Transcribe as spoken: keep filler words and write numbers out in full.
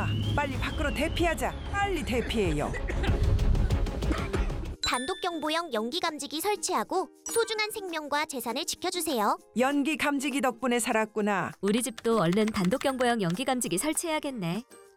빨리 밖으로 대피하자. 빨리 대피해요. 단독경보형 연기감지기 설치하고 소중한 생명과 재산을 지켜주세요. 연기 감지기 덕분에 살았구나. 우리 집도 얼른 단독경보형 연기감지기 설치해야겠네.